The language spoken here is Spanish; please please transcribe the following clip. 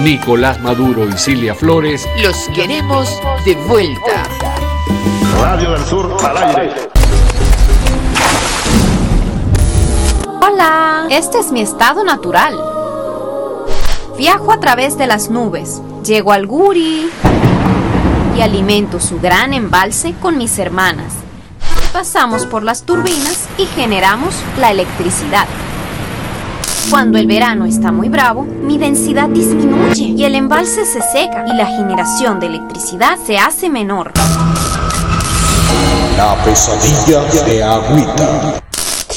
Nicolás Maduro y Cilia Flores. Los queremos de vuelta. Radio del Sur al aire. Hola, este es mi estado natural. Viajo a través de las nubes, llego al Guri y alimento su gran embalse con mis hermanas. Pasamos por las turbinas y generamos la electricidad. Cuando el verano está muy bravo, mi densidad disminuye y el embalse se seca y la generación de electricidad se hace menor. La pesadilla de Agüita.